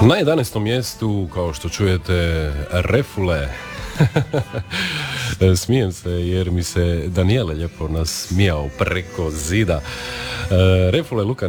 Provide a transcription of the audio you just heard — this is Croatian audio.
Na 11. mjestu, kao što čujete, Refule. Smijem se jer mi se Daniele lijepo nasmijao preko zida. Refule Luka